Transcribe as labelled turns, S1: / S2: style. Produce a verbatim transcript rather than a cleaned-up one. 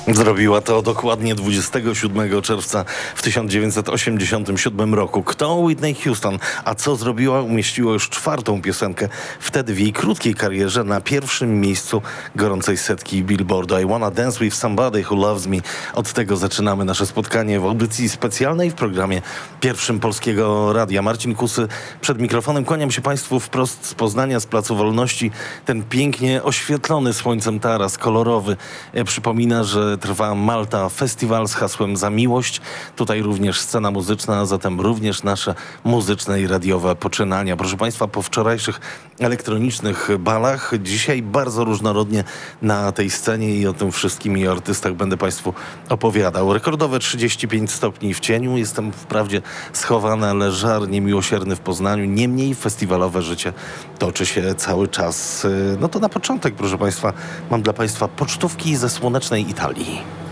S1: Zrobiła to dokładnie dwudziestego siódmego czerwca w tysiąc dziewięćset osiemdziesiątym siódmym roku. Kto? Whitney Houston. A co zrobiła? Umieściła już czwartą piosenkę wtedy w jej krótkiej karierze na pierwszym miejscu gorącej setki Billboardu. I wanna dance with somebody who loves me. Od tego zaczynamy nasze spotkanie w audycji specjalnej w programie Pierwszym Polskiego Radia. Marcin Kusy przed mikrofonem. Kłaniam się Państwu wprost z Poznania, z Placu Wolności. Ten pięknie oświetlony słońcem taras, kolorowy, e, przypomina, że trwa Malta Festiwal z hasłem Za miłość. Tutaj również scena muzyczna, a zatem również nasze muzyczne i radiowe poczynania. Proszę Państwa, po wczorajszych elektronicznych balach, dzisiaj bardzo różnorodnie na tej scenie i o tym wszystkim i o artystach będę Państwu opowiadał. Rekordowe trzydzieści pięć stopni w cieniu. Jestem wprawdzie schowany, ale żar niemiłosierny w Poznaniu. Niemniej festiwalowe życie toczy się cały czas. No to na początek, proszę Państwa, mam dla Państwa pocztówki ze słonecznej Italii.